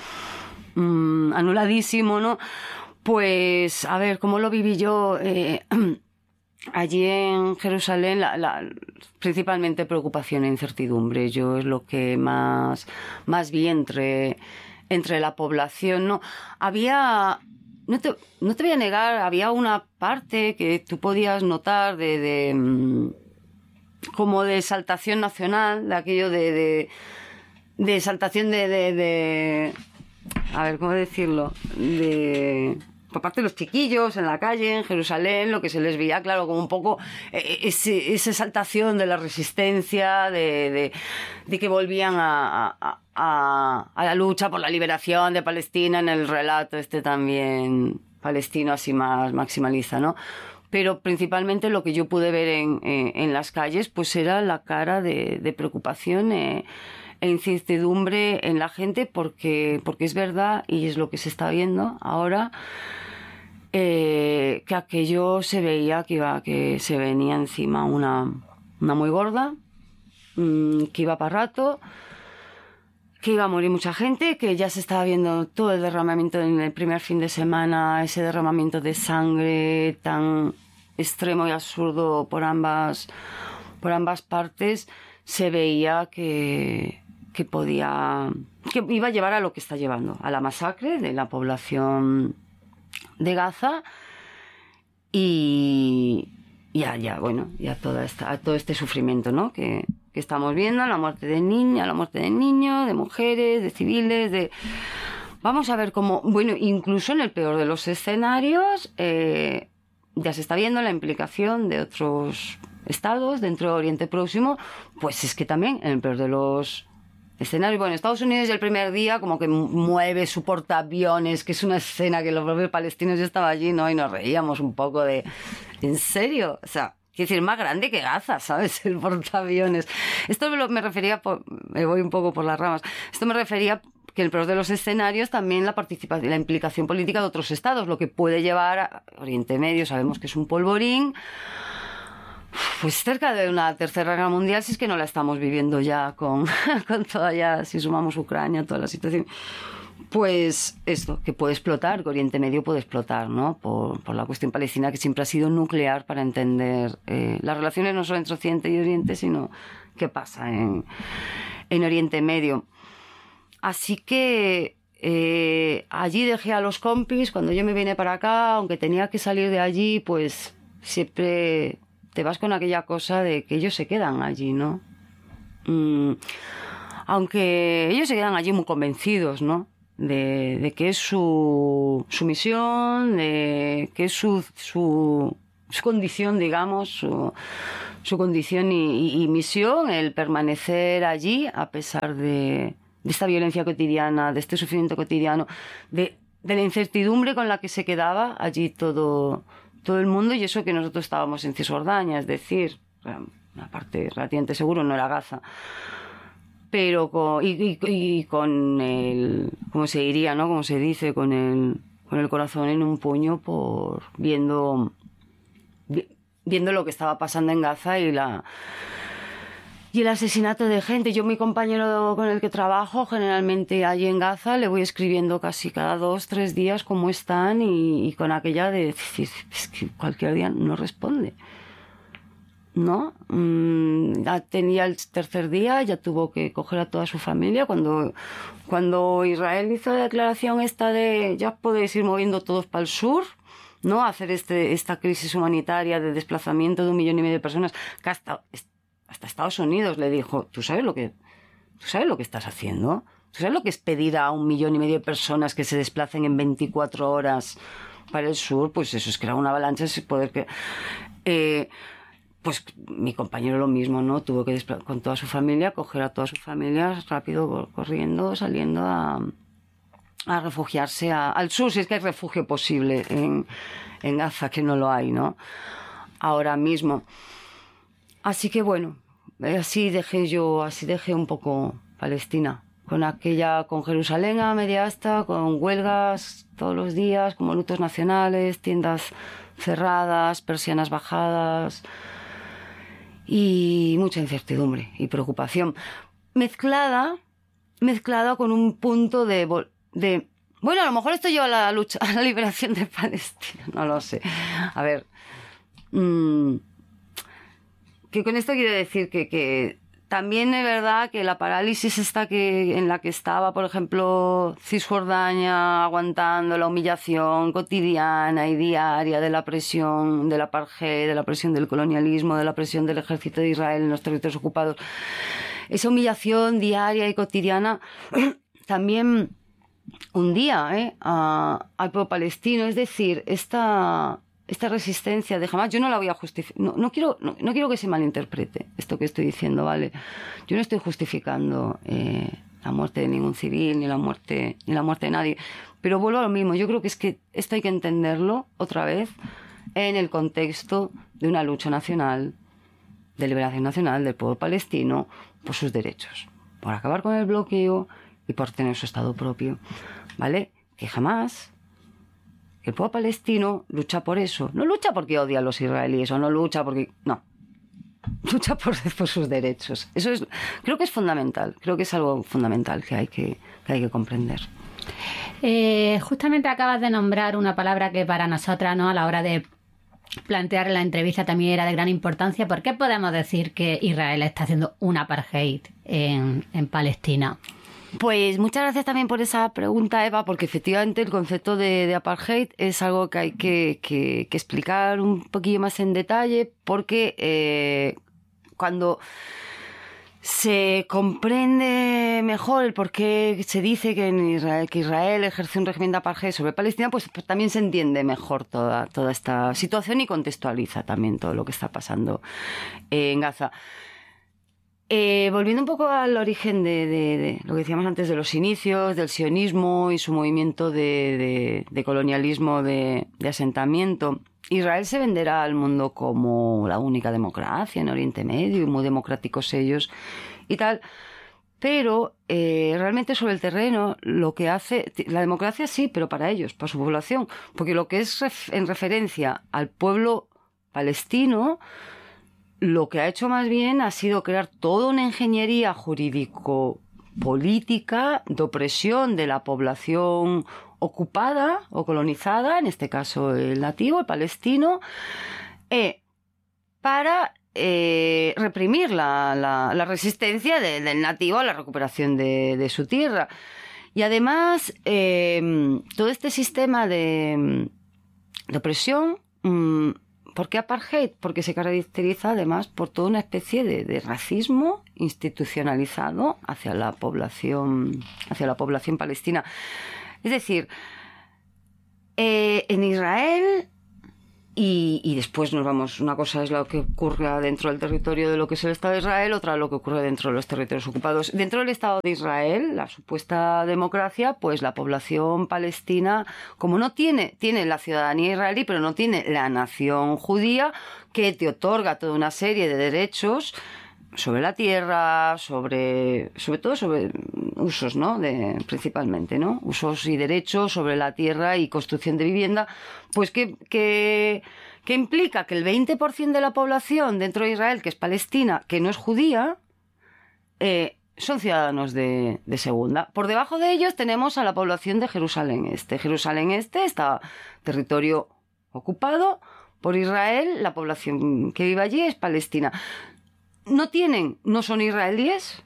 mmm, anuladísimo, ¿no? Pues, a ver, ¿cómo lo viví yo? Eh, allí en Jerusalén, la, la, principalmente preocupación e incertidumbre. Yo es lo que más, más vi entre, entre la población, ¿no? Había... No te, no te voy a negar, había una parte que tú podías notar de... de como de exaltación nacional, de aquello de, de, de exaltación de, de, de, a ver, ¿cómo decirlo? De, por parte de los chiquillos en la calle, en Jerusalén, lo que se les veía, claro, como un poco eh, ese, esa exaltación de la resistencia, de, de, de que volvían a, a, a, a la lucha por la liberación de Palestina en el relato este también palestino así más maximaliza, ¿no? Pero principalmente lo que yo pude ver en, en, en las calles pues era la cara de, de preocupación eh, e incertidumbre en la gente porque, porque es verdad y es lo que se está viendo ahora eh, que aquello se veía que, iba, que se venía encima una, una muy gorda, mmm, que iba para rato, que iba a morir mucha gente, que ya se estaba viendo todo el derramamiento en el primer fin de semana, ese derramamiento de sangre tan extremo y absurdo por ambas, por ambas partes, se veía que, que podía, que iba a llevar a lo que está llevando, a la masacre de la población de Gaza y, y a, ya, bueno, ya toda esta, a todo este sufrimiento, ¿no? que que estamos viendo, la muerte de niñas, la muerte de niños, de mujeres, de civiles, de... Vamos a ver cómo... Bueno, incluso en el peor de los escenarios eh, ya se está viendo la implicación de otros estados dentro de Oriente Próximo, pues es que también en el peor de los escenarios... Bueno, Estados Unidos el primer día como que mueve su portaaviones, que es una escena que los propios palestinos ya estaban allí, ¿no? Y nos reíamos un poco de... ¿En serio? O sea... Quiero decir, más grande que Gaza, ¿sabes? El portaaviones. Esto me, lo, me refería, por, me voy un poco por las ramas, esto me refería que en el peor de los escenarios también la participación, la implicación política de otros estados, lo que puede llevar a Oriente Medio, sabemos que es un polvorín, pues cerca de una tercera guerra mundial, si es que no la estamos viviendo ya con, con toda ya, si sumamos Ucrania, toda la situación. Pues esto, que puede explotar, que Oriente Medio puede explotar, ¿no? Por, por la cuestión palestina, que siempre ha sido nuclear para entender eh, las relaciones no solo entre Occidente y Oriente, sino qué pasa en, en Oriente Medio. Así que eh, allí dejé a los compis. Cuando yo me vine para acá, aunque tenía que salir de allí, pues siempre te vas con aquella cosa de que ellos se quedan allí, ¿no? Mm, aunque ellos se quedan allí muy convencidos, ¿no? De, de que es su, su misión, de que es su, su, su condición, digamos, su, su condición y, y, y misión, el permanecer allí a pesar de, de esta violencia cotidiana, de este sufrimiento cotidiano, de, de la incertidumbre con la que se quedaba allí todo, todo el mundo, y eso que nosotros estábamos en Cisjordania, es decir, una parte relativamente seguro no era Gaza. Pero con, y, y, y con el, ¿cómo se diría, no? Como se dice, con el, con el corazón en un puño por viendo, viendo lo que estaba pasando en Gaza y la y el asesinato de gente. Yo, mi compañero con el que trabajo, generalmente allí en Gaza, le voy escribiendo casi cada dos, tres días cómo están y, y con aquella de decir, es que cualquier día no responde. ¿No? Mm, ya tenía el tercer día, ya tuvo que coger a toda su familia. Cuando, cuando Israel hizo la declaración esta de ya podéis ir moviendo todos para el sur, ¿no? Hacer este, esta crisis humanitaria de desplazamiento de un millón y medio de personas, que hasta, hasta Estados Unidos le dijo, ¿tú sabes lo que, tú sabes lo que estás haciendo? ¿Tú sabes lo que es pedir a un millón y medio de personas que se desplacen en veinticuatro horas para el sur? Pues eso es crear una avalancha, es poder que... Eh, Pues mi compañero lo mismo, ¿no? Tuvo que con toda su familia, coger a toda su familia rápido, corriendo, saliendo a, a refugiarse a, al sur, si es que hay refugio posible en, en Gaza, que no lo hay, ¿no? Ahora mismo. Así que bueno, así dejé yo, así dejé un poco Palestina, con aquella, con Jerusalén a media asta, con huelgas todos los días, como lutos nacionales, tiendas cerradas, persianas bajadas, y mucha incertidumbre y preocupación mezclada mezclada con un punto de, de bueno, a lo mejor esto lleva a la lucha, a la liberación de Palestina, no lo sé. A ver, mmm, que con esto quiero decir que, que también es verdad que la parálisis esta que, en la que estaba, por ejemplo, Cisjordania, aguantando la humillación cotidiana y diaria de la presión del apartheid, de la presión del colonialismo, de la presión del ejército de Israel en los territorios ocupados, esa humillación diaria y cotidiana también hundía ¿eh? a, al pueblo palestino. Es decir, esta... esta resistencia de Hamás, yo no la voy a justificar, no, no, quiero, no, no quiero que se malinterprete esto que estoy diciendo, ¿vale? Yo no estoy justificando eh, la muerte de ningún civil, ni la muerte, ni la muerte de nadie, pero vuelvo a lo mismo. Yo creo que es que esto hay que entenderlo otra vez en el contexto de una lucha nacional, de liberación nacional del pueblo palestino por sus derechos, por acabar con el bloqueo y por tener su Estado propio, ¿vale? Que jamás... el pueblo palestino lucha por eso. No lucha porque odia a los israelíes o no lucha porque... No. Lucha por, por sus derechos. Eso es, creo que es fundamental. Creo que es algo fundamental que hay que, que, hay que comprender. Eh, justamente acabas de nombrar una palabra que para nosotras, ¿no?, a la hora de plantear la entrevista también era de gran importancia. ¿Por qué podemos decir que Israel está haciendo un apartheid en, en Palestina? Pues muchas gracias también por esa pregunta, Eva, porque efectivamente el concepto de, de apartheid es algo que hay que, que, que explicar un poquillo más en detalle, porque eh, cuando se comprende mejor el por qué se dice que, en Israel, que Israel ejerce un régimen de apartheid sobre Palestina, pues, pues también se entiende mejor toda, toda esta situación y contextualiza también todo lo que está pasando en Gaza. Eh, volviendo un poco al origen de, de, de lo que decíamos antes de los inicios, del sionismo y su movimiento de, de, de colonialismo, de, de asentamiento, Israel se venderá al mundo como la única democracia en Oriente Medio y muy democráticos ellos y tal, pero eh, realmente sobre el terreno lo que hace, la democracia sí, pero para ellos, para su población, porque lo que es ref, en referencia al pueblo palestino, lo que ha hecho más bien ha sido crear toda una ingeniería jurídico-política de opresión de la población ocupada o colonizada, en este caso el nativo, el palestino, eh, para eh, reprimir la, la, la resistencia de, del nativo a la recuperación de, de su tierra. Y además, eh, todo este sistema de, de opresión, mmm, ¿por qué apartheid? Porque se caracteriza además por toda una especie de, de racismo institucionalizado hacia la población, hacia la población palestina. Es decir, eh, en Israel, y, y después nos vamos, una cosa es lo que ocurre dentro del territorio de lo que es el Estado de Israel, otra lo que ocurre dentro de los territorios ocupados. Dentro del Estado de Israel, la supuesta democracia, pues la población palestina, como no tiene, tiene la ciudadanía israelí, pero no tiene la nación judía, que te otorga toda una serie de derechos sobre la tierra, sobre, sobre todo sobre usos, ¿no? De, principalmente, ¿no? Usos y derechos sobre la tierra y construcción de vivienda, pues que, que, que implica que el veinte por ciento de la población dentro de Israel, que es palestina, que no es judía, eh, son ciudadanos de, de segunda. Por debajo de ellos tenemos a la población de Jerusalén Este. Jerusalén Este está territorio ocupado por Israel, la población que vive allí es palestina. No tienen, no son israelíes,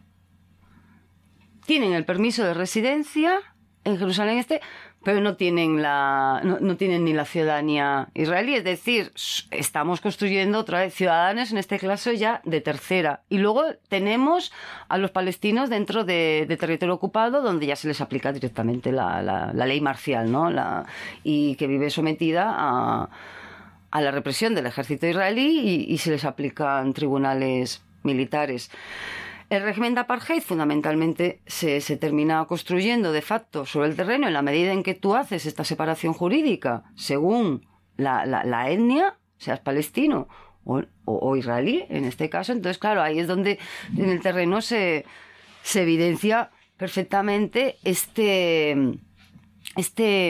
tienen el permiso de residencia en Jerusalén Este, pero no tienen la, no, no tienen ni la ciudadanía israelí. Es decir, estamos construyendo otra vez ciudadanos, en este caso ya de tercera. Y luego tenemos a los palestinos dentro de, de territorio ocupado, donde ya se les aplica directamente la, la, la ley marcial, ¿no? La, y que vive sometida a, a la represión del ejército israelí y, y se les aplican tribunales militares. El régimen de apartheid fundamentalmente se, se termina construyendo de facto sobre el terreno en la medida en que tú haces esta separación jurídica según la, la, la etnia, seas palestino o, o, o israelí en este caso. Entonces, claro, ahí es donde en el terreno se, se evidencia perfectamente este, este,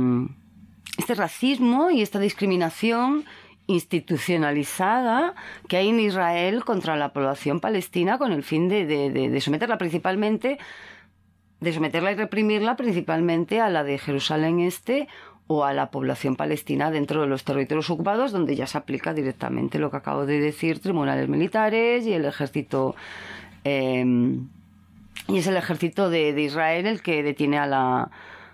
este racismo y esta discriminación institucionalizada que hay en Israel contra la población palestina con el fin de, de, de, de someterla principalmente, de someterla y reprimirla principalmente a la de Jerusalén Este o a la población palestina dentro de los territorios ocupados, donde ya se aplica directamente lo que acabo de decir, tribunales militares y el ejército, eh, y es el ejército de, de Israel el que detiene a la,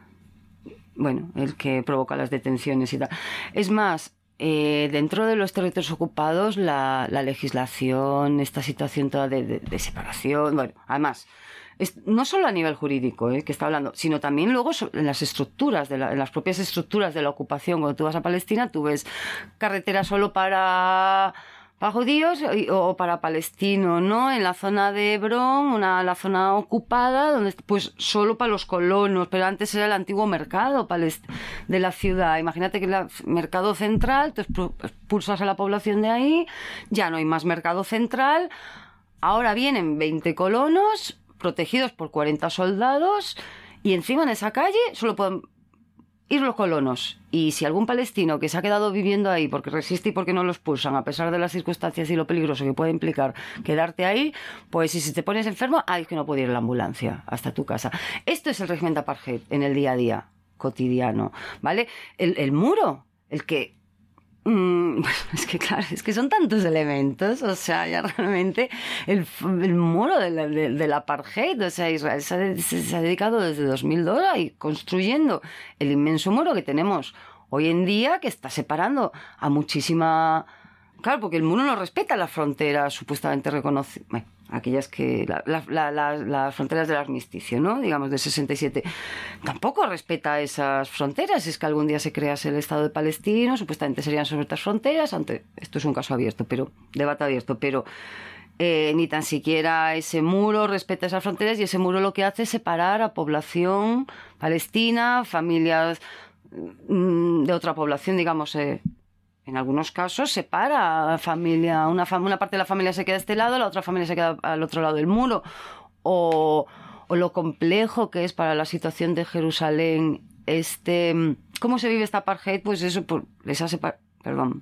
bueno, el que provoca las detenciones y tal. Es más, Eh, dentro de los territorios ocupados la, la legislación, esta situación toda de, de, de separación, bueno, además, es, no solo a nivel jurídico eh, que está hablando, sino también luego en las estructuras, de la, en las propias estructuras de la ocupación. Cuando tú vas a Palestina, tú ves carreteras solo para... para judíos o para palestinos, ¿no? En la zona de Hebrón, una, la zona ocupada, donde pues solo para los colonos, pero antes era el antiguo mercado de la ciudad. Imagínate que el mercado central, tú expulsas a la población de ahí, ya no hay más mercado central, ahora vienen veinte colonos protegidos por cuarenta soldados y encima en esa calle solo pueden ir los colonos. Y si algún palestino que se ha quedado viviendo ahí porque resiste y porque no lo expulsan, a pesar de las circunstancias y lo peligroso que puede implicar quedarte ahí, pues si te pones enfermo, ay, que no puede ir la ambulancia hasta tu casa. Esto es el régimen de apartheid en el día a día cotidiano, ¿vale? El, el muro, el que Mm, es que claro, es que son tantos elementos, o sea, ya realmente el, el muro del de, de apartheid, o sea, Israel se ha, se, se ha dedicado desde dos mil dos a ir construyendo el inmenso muro que tenemos hoy en día, que está separando a muchísima... Claro, porque el muro no respeta las fronteras supuestamente reconocidas, bueno, aquellas que... La, la, la, la, las fronteras del armisticio, ¿no? Digamos, de sesenta y siete. Tampoco respeta esas fronteras. Es que algún día se crease el Estado de Palestina, supuestamente serían sobre estas fronteras. Ante, esto es un caso abierto, pero debate abierto, pero eh, ni tan siquiera ese muro respeta esas fronteras, y ese muro lo que hace es separar a población palestina, familias mmm, de otra población, digamos... Eh, En algunos casos separa a familia, una, fam- una parte de la familia se queda a este lado, la otra familia se queda al otro lado del muro. O, o lo complejo que es para la situación de Jerusalén este... ¿Cómo se vive esta apartheid? Pues eso, por esa separación... Perdón.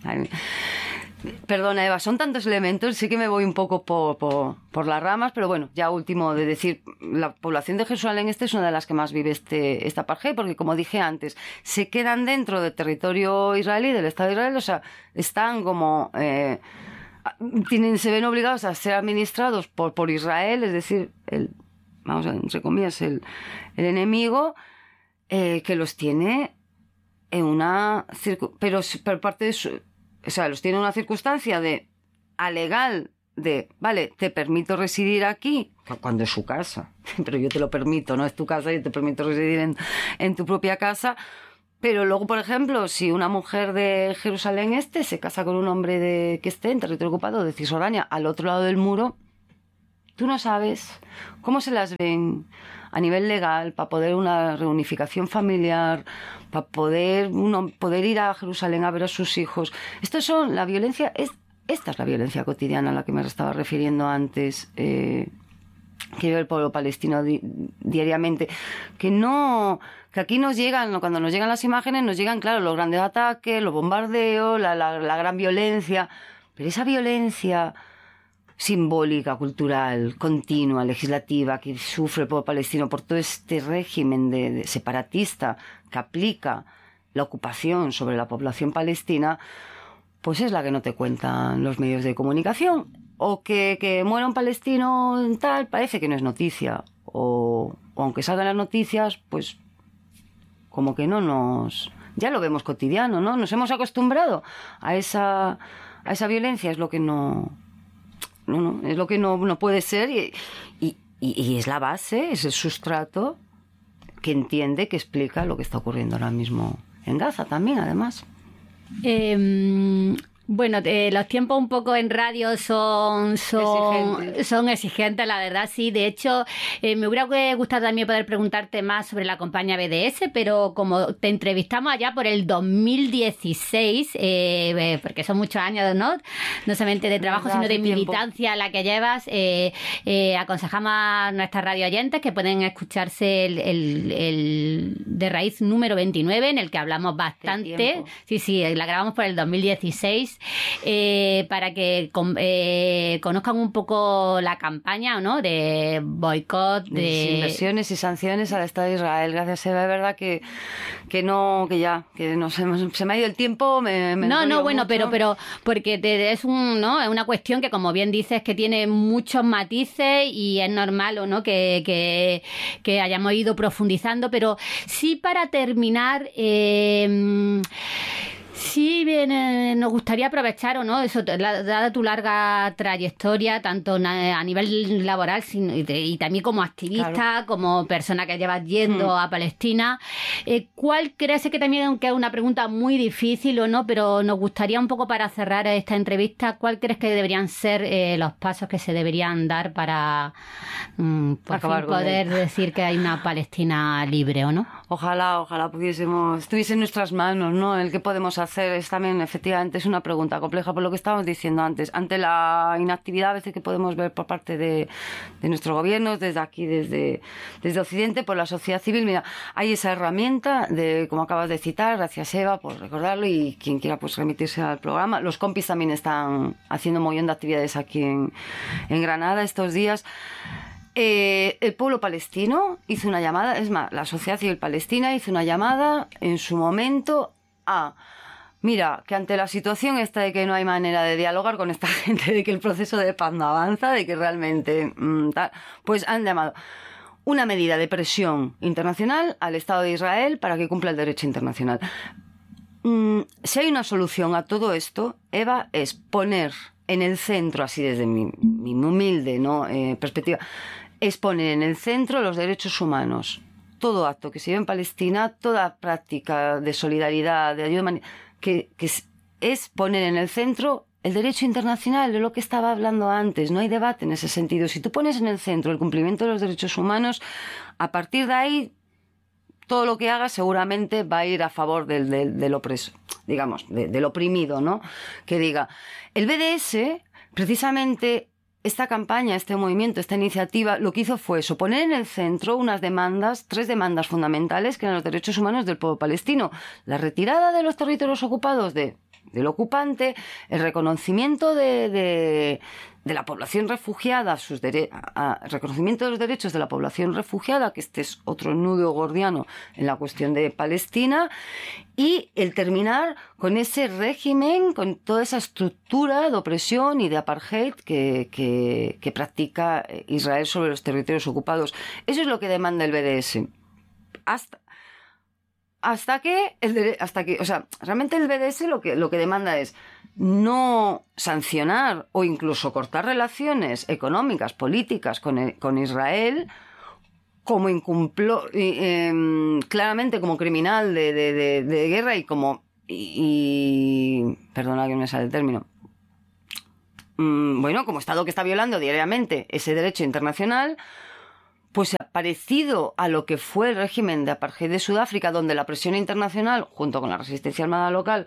Perdona, Eva, son tantos elementos, sí que me voy un poco por, por, por las ramas, pero bueno, ya último de decir, la población de Jerusalén Este es una de las que más vive este, esta apartheid, porque como dije antes, se quedan dentro del territorio israelí, del Estado de Israel, o sea, están como... Eh, tienen, se ven obligados a ser administrados por, por Israel, es decir, el, vamos a, entre comillas, el, el enemigo, eh, que los tiene en una... Pero por parte de su... O sea, los tiene en una circunstancia de alegal, de, vale, te permito residir aquí, cuando es su casa, pero yo te lo permito, no es tu casa, yo te permito residir en, en tu propia casa. Pero luego, por ejemplo, si una mujer de Jerusalén Este se casa con un hombre de, que esté en territorio ocupado de Cisjordania, al otro lado del muro, tú no sabes cómo se las ven a nivel legal para poder una reunificación familiar, para poder, uno, poder ir a Jerusalén a ver a sus hijos. Esto son la violencia... Es, Esta es la violencia cotidiana a la que me estaba refiriendo antes, eh, que vive el pueblo palestino di diariamente. Que no, que aquí nos llegan, cuando nos llegan las imágenes, nos llegan, claro, los grandes ataques, los bombardeos, la, la, la gran violencia. Pero esa violencia simbólica, cultural, continua, legislativa, que sufre el pueblo palestino por todo este régimen de, de separatista que aplica la ocupación sobre la población palestina, pues es la que no te cuentan los medios de comunicación. O que, que muera un palestino tal, parece que no es noticia. O, o aunque salgan las noticias, pues como que no nos... Ya lo vemos cotidiano, ¿no? Nos hemos acostumbrado a esa, a esa violencia, es lo que no... no, no es lo que no, no puede ser y, y, y es la base, es el sustrato que entiende, que explica lo que está ocurriendo ahora mismo en Gaza también, además. Eh, bueno, eh, los tiempos un poco en radio son, son, exigentes. son exigentes, la verdad, sí. De hecho, eh, me hubiera gustado también poder preguntarte más sobre la compañía B D S, pero como te entrevistamos allá por el dos mil dieciséis, eh, porque son muchos años, ¿no? No solamente de trabajo, sino de militancia la que llevas, eh, eh, aconsejamos a nuestras radio oyentes que pueden escucharse el, el, el de raíz número veintinueve, en el que hablamos bastante. Sí, sí, la grabamos por el dos mil dieciséis. Eh, para que con, eh, conozcan un poco la campaña, ¿no? De boicot, de... de inversiones y sanciones al Estado de Israel. Gracias, Eva, es verdad que, que no, que ya, que no se, se me ha ido el tiempo. Me, me no, no, bueno, mucho. pero, pero porque te, es un, ¿no? Es una cuestión que, como bien dices, que tiene muchos matices y es normal, ¿o no? Que, que, que hayamos ido profundizando, pero sí, para terminar. Eh, Sí, bien, eh, nos gustaría aprovechar, o no, eso, la, dada tu larga trayectoria, tanto na, a nivel laboral sin, y, y también como activista, claro, como persona que llevas yendo hmm. a Palestina, eh, ¿cuál crees que también, que es una pregunta muy difícil o no, pero nos gustaría un poco para cerrar esta entrevista, ¿cuál crees que deberían ser eh, los pasos que se deberían dar para mm, por fin poder decir que hay una Palestina libre, o no? Ojalá, ojalá pudiésemos, estuviese en nuestras manos, ¿no? El que podemos hacer. Es también, efectivamente, es una pregunta compleja por lo que estábamos diciendo antes. Ante la inactividad a veces que podemos ver por parte de, de nuestros gobiernos, desde aquí, desde, desde Occidente, por la sociedad civil, mira, hay esa herramienta de, como acabas de citar, gracias Eva por recordarlo, y quien quiera pues remitirse al programa. Los compis también están haciendo un montón de actividades aquí en, en Granada estos días. Eh, el pueblo palestino hizo una llamada, es más, la sociedad civil palestina hizo una llamada en su momento a... Mira, que ante la situación esta de que no hay manera de dialogar con esta gente, de que el proceso de paz no avanza, de que realmente... Mmm, tal, pues han llamado una medida de presión internacional al Estado de Israel para que cumpla el derecho internacional. Mm, si hay una solución a todo esto, Eva, es poner en el centro, así desde mi, mi humilde, ¿no? eh, perspectiva, es poner en el centro los derechos humanos. Todo acto que se lleve en Palestina, toda práctica de solidaridad, de ayuda humanitaria, que, que es poner en el centro el derecho internacional, de lo que estaba hablando antes. No hay debate en ese sentido. Si tú pones en el centro el cumplimiento de los derechos humanos, a partir de ahí, todo lo que hagas seguramente va a ir a favor del, del, del opreso, digamos, de, del oprimido, ¿no? Que diga, el B D S, precisamente... Esta campaña, este movimiento, esta iniciativa, lo que hizo fue eso, poner en el centro unas demandas, tres demandas fundamentales, que eran los derechos humanos del pueblo palestino. La retirada de los territorios ocupados de del ocupante, el reconocimiento de, de, de la población refugiada, sus dere- a, reconocimiento de los derechos de la población refugiada, que este es otro nudo gordiano en la cuestión de Palestina, y el terminar con ese régimen, con toda esa estructura de opresión y de apartheid que, que, que practica Israel sobre los territorios ocupados. Eso es lo que demanda el B D S. Hasta, hasta que, el, hasta que, o sea, realmente el B D S lo que, lo que demanda es no sancionar o incluso cortar relaciones económicas, políticas con, con Israel, como incumplió eh, claramente como criminal de, de, de, de guerra y como y, y perdona que me sale el término mm, bueno, como Estado que está violando diariamente ese derecho internacional, pues parecido a lo que fue el régimen de apartheid de Sudáfrica, donde la presión internacional junto con la resistencia armada local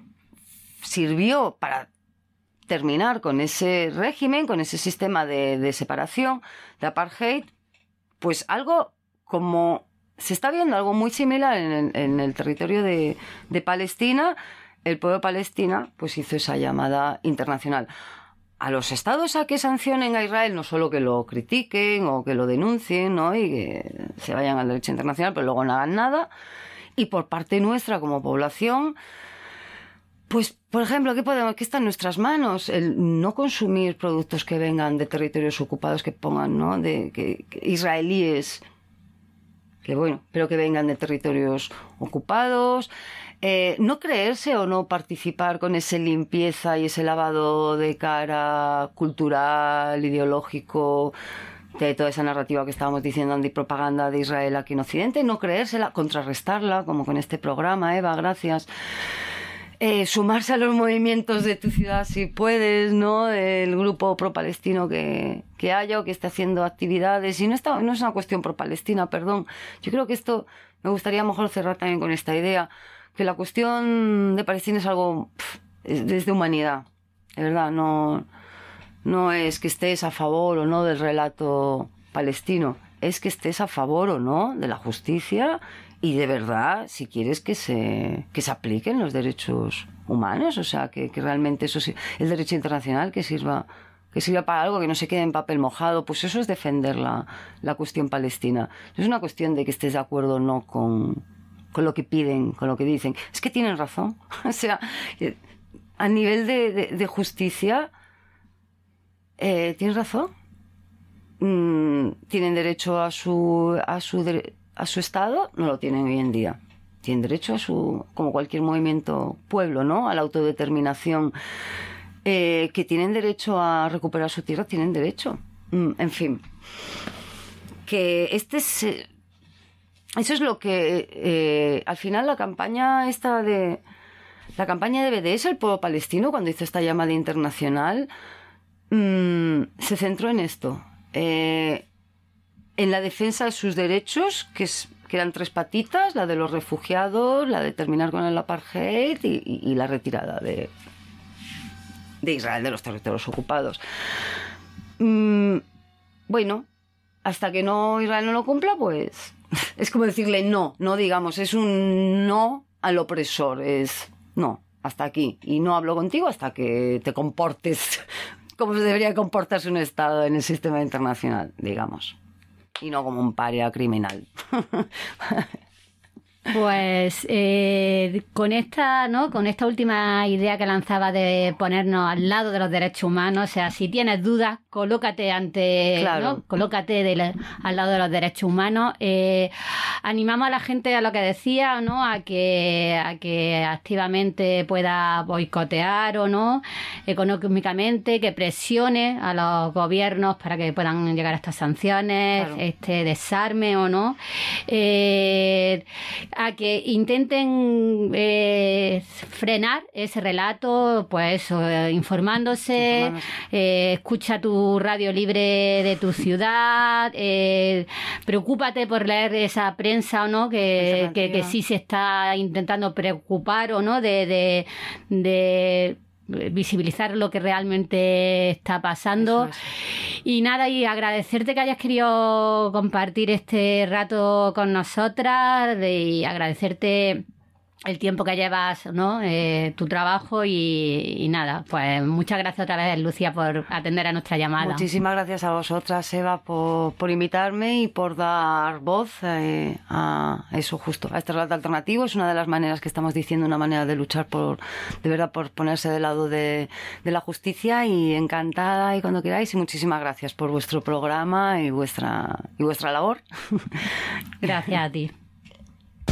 sirvió para terminar con ese régimen, con ese sistema de, de separación, de apartheid. Pues algo como se está viendo algo muy similar en el, en el territorio de, de Palestina. El pueblo de Palestina pues hizo esa llamada internacional a los estados a que sancionen a Israel, no solo que lo critiquen o que lo denuncien, ¿no? Y que se vayan al derecho internacional, pero luego no hagan nada. Y por parte nuestra como población, pues, por ejemplo, ¿qué podemos, qué está en nuestras manos? El no consumir productos que vengan de territorios ocupados, que pongan, ¿no? De que, que israelíes, que bueno, pero que vengan de territorios ocupados. Eh, no creerse o no participar con esa limpieza y ese lavado de cara cultural, ideológico, de toda esa narrativa que estábamos diciendo, antipropaganda de Israel aquí en Occidente, no creérsela, contrarrestarla, como con este programa, Eva, gracias. Eh, sumarse a los movimientos de tu ciudad si puedes, ¿no? Del grupo pro-palestino que, que haya o que esté haciendo actividades. Y no, está, no es una cuestión pro-palestina, perdón. Yo creo que esto me gustaría mejor cerrar también con esta idea, que la cuestión de Palestina es algo pff, es de humanidad, de verdad. No, no es que estés a favor o no del relato palestino, es que estés a favor o no de la justicia y de verdad, si quieres que se, que se apliquen los derechos humanos, o sea, que, que realmente eso sí, el derecho internacional que sirva, que sirva para algo, que no se quede en papel mojado, pues eso es defender la, la cuestión palestina. No es una cuestión de que estés de acuerdo o no con, con lo que piden, con lo que dicen. Es que tienen razón. O sea, a nivel de, de, de justicia, eh, tienes razón. Mm, tienen derecho a su, a su derecho a su estado, no lo tienen hoy en día. Tienen derecho a su, como cualquier movimiento pueblo, ¿no? A la autodeterminación. Eh, que tienen derecho a recuperar su tierra, tienen derecho. Mm, en fin. Que este es... Eh, eso es lo que... Eh, al final la campaña esta de... La campaña de B D S, el pueblo palestino, cuando hizo esta llamada internacional, mmm, se centró en esto. Eh... en la defensa de sus derechos, que, es, que eran tres patitas, la de los refugiados, la de terminar con el apartheid y, y, y la retirada de, de Israel de los territorios ocupados. Mm, bueno, hasta que no Israel no lo cumpla, pues es como decirle no, no digamos, es un no al opresor, es no, hasta aquí. Y no hablo contigo hasta que te comportes como se debería comportarse un Estado en el sistema internacional, digamos. Y no como un paria criminal. Pues eh, con esta, ¿no? Con esta última idea que lanzaba de ponernos al lado de los derechos humanos, o sea, si tienes dudas, colócate ante, claro. ¿no? Colócate de la, al lado de los derechos humanos. Eh, animamos a la gente a lo que decía, ¿no? A que, a que activamente pueda boicotear o no, económicamente, que presione a los gobiernos para que puedan llegar a estas sanciones, claro. Este desarme o no. Eh, a que intenten eh, frenar ese relato, pues eso, eh, informándose, informándose. Eh, escucha tu radio libre de tu ciudad, eh, preocúpate por leer esa prensa o no, que, que, que sí se está intentando preocupar o no de... de, de visibilizar lo que realmente está pasando. Es. Y nada, y agradecerte que hayas querido compartir este rato con nosotras y agradecerte el tiempo que llevas, ¿no? Eh, tu trabajo y, y nada, pues muchas gracias otra vez, Lucía, por atender a nuestra llamada. Muchísimas gracias a vosotras, Eva, por, por invitarme y por dar voz eh, a eso justo, a este relato alternativo. Es una de las maneras que estamos diciendo, una manera de luchar por, de verdad, por ponerse del lado de, de la justicia, y encantada y cuando queráis, y muchísimas gracias por vuestro programa y vuestra, y vuestra labor. Gracias a ti.